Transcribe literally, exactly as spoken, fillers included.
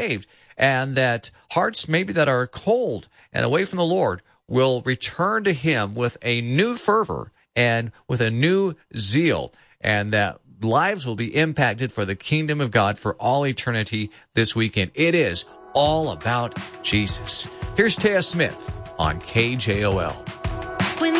saved, and that hearts maybe that are cold and away from the Lord will return to him with a new fervor and with a new zeal, and that lives will be impacted for the kingdom of God for all eternity this weekend. It is all about Jesus. Here's Taya Smith on K J O L.